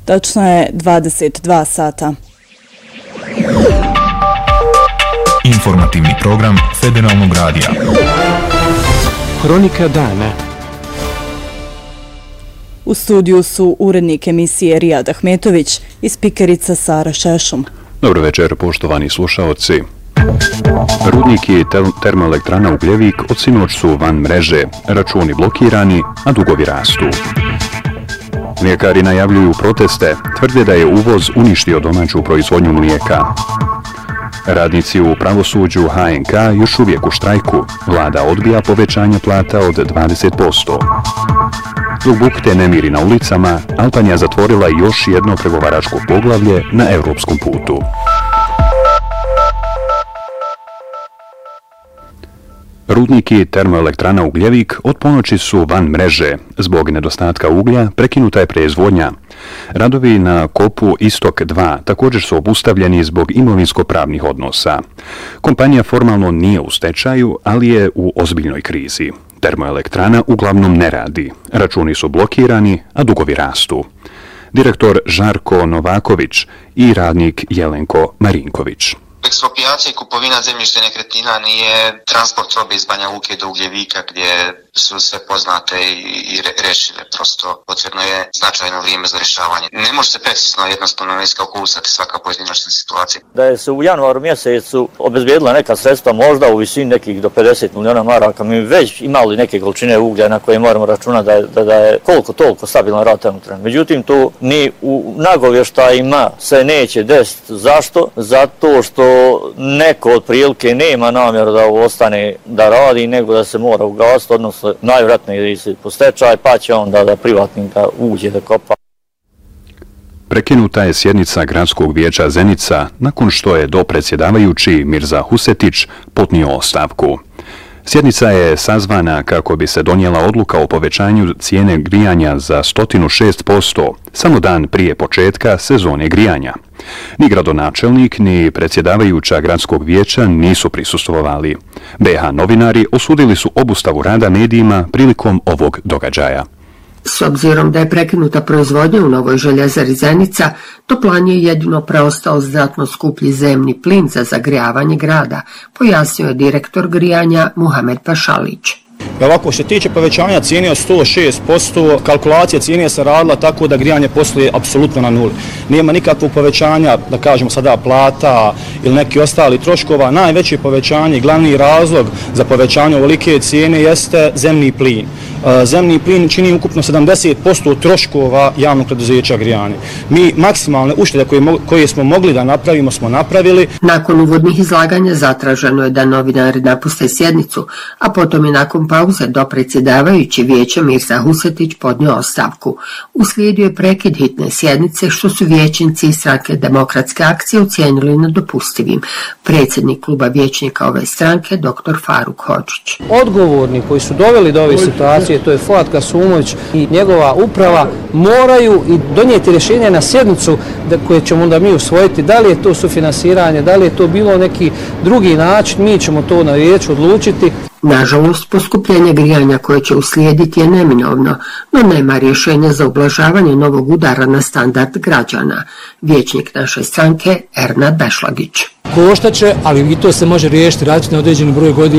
Tačno je 22 sata. Informativni program Federalnog radija. Hronika dana. U studiju su urednik emisije Rijad Ahmetović i spikerica Sara Šešum. Dobro večer, poštovani slušaoci. Rudnik i termoelektrana Ugljevik od sinoć su van mreže, računi blokirani, a dugovi rastu. Mlijekari najavljuju proteste, tvrde da je uvoz uništio domaću proizvodnju mlijeka. Radnici u pravosuđu HNK još uvijek u štrajku. Vlada odbija povećanje plata od 20%. Zbog bukte nemiri na ulicama, Albanija zatvorila još jedno pregovaračko poglavlje na europskom putu. Rudnik i termoelektrana Ugljevik od ponoći su van mreže. Zbog nedostatka uglja prekinuta je proizvodnja. Radovi na kopu Istok 2 također su obustavljeni zbog imovinsko-pravnih odnosa. Kompanija formalno nije u stečaju, ali je u ozbiljnoj krizi. Termoelektrana uglavnom ne radi. Računi su blokirani, a dugovi rastu. Direktor Žarko Novaković i radnik Jelenko Marinković. Eksproprijacija i kupovina zemljišta nekretnina nije transport robe iz Banja Luke do Ugljevika gdje su sve poznate i rešive. Prosto potrebno je značajno vrijeme za rješavanje. Ne može se precizno jednostavno iskalkulisati svaka pojedinačna situacija. Da je se u januaru mjesecu obezbijedila neka sredstva možda u visini nekih do 50 miliona maraka, mi već imali neke količine uglja na koje moramo računati da je koliko toliko stabilan rad trenutno. Međutim, to ni u nagovještajima se neće desiti. Zašto? Zato što neko od prilike nema namjeru da ostane da radi, nego da se mora ugasiti, odnosno najvjerojatnije se po stečaj, pa će onda da privatnika uđe da kopa. Prekinuta je sjednica Gradskog vijeća Zenica nakon što je dopredsjedavajući Mirza Husetić podnio ostavku. Sjednica je sazvana kako bi se donijela odluka o povećanju cijene grijanja za 106%, samo dan prije početka sezone grijanja. Ni gradonačelnik, ni predsjedavajuća Gradskog vijeća nisu prisustvovali. BH novinari osudili su obustavu rada medijima prilikom ovog događaja. S obzirom da je prekinuta proizvodnja u novoj željezari Zenica, Toplan je jedino preostao znatno skuplji zemni plin za zagrijavanje grada, pojasnio je direktor grijanja Muhamed Pašalić. Ovako, što se tiče povećanja cijene od 106%, kalkulacija cijene se radila tako da grijanje posluje apsolutno na nuli. Nema nikakvog povećanja, da kažemo sada, plata ili neki ostali troškova. Najveće povećanje i glavni razlog za povećanje ovolike cijene jeste zemni plin. Zemni plin čini ukupno 70% troškova javnog preduzeća grijanja. Mi maksimalne uštede koje smo mogli da napravimo smo napravili. Nakon uvodnih izlaganja zatraženo je da novinari napuste sjednicu, a potom je nakon pauze dopredsjedavajući vijeća Mirza Husetić podnio ostavku. Uslijedio je prekid hitne sjednice što su vijećnici iz stranke Demokratske akcije ocijenili nedopustivim. Predsjednik kluba vijećnika ove stranke, dr. Faruk Hodžić. Odgovorni koji su doveli do ove situacije, to je Fuad Kasumović i njegova uprava, moraju i donijeti rješenje na sjednicu koje ćemo onda mi usvojiti. Da li je to sufinansiranje, da li je to bilo neki drugi način, mi ćemo to na vijeću odlučiti. Nažalost, poskupljenje grijanja koje će uslijediti je neminovno, no nema rješenja za ublažavanje novog udara na standard građana. Vijećnik naše stranke Ernad Bešlagić. Koštaće, ali i to se može riješiti različiti na određeni broj godina.